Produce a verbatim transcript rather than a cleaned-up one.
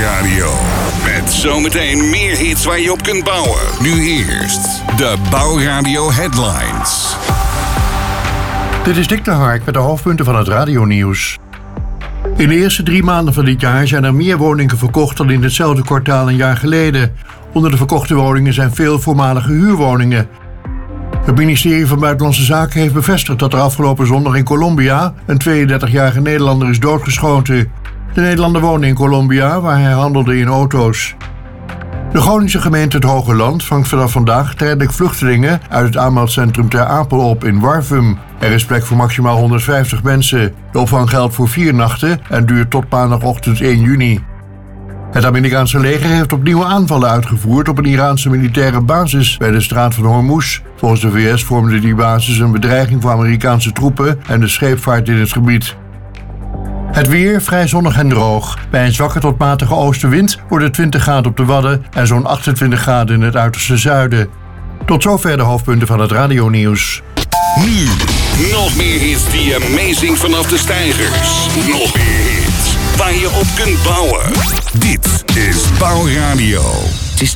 Bouwradio. Met zometeen meer hits waar je op kunt bouwen. Nu eerst de Bouwradio Headlines. Dit is Dick de Hark met de hoofdpunten van het radionieuws. In de eerste drie maanden van dit jaar zijn er meer woningen verkocht dan in hetzelfde kwartaal een jaar geleden. Onder de verkochte woningen zijn veel voormalige huurwoningen. Het ministerie van Buitenlandse Zaken heeft bevestigd dat er afgelopen zondag in Colombia een tweeëndertigjarige Nederlander is doodgeschoten. De Nederlander woonde in Colombia, waar hij handelde in auto's. De Groningse gemeente Het Hoge Land vangt vanaf vandaag tijdelijk vluchtelingen uit het aanmeldcentrum Ter Apel op in Warffum. Er is plek voor maximaal honderdvijftig mensen. De opvang geldt voor vier nachten en duurt tot maandagochtend één juni. Het Amerikaanse leger heeft opnieuw aanvallen uitgevoerd op een Iraanse militaire basis bij de straat van Hormuz. Volgens de V S vormde die basis een bedreiging voor Amerikaanse troepen en de scheepvaart in het gebied. Het weer vrij zonnig en droog. Bij een zwakke tot matige oostenwind wordt het twintig graden op de Wadden en zo'n achtentwintig graden in het uiterste zuiden. Tot zover de hoofdpunten van het radionieuws. Nu, nog meer hits die je meezingt vanaf de steigers. Nog meer hits waar je op kunt bouwen. Dit is Bouwradio. Het is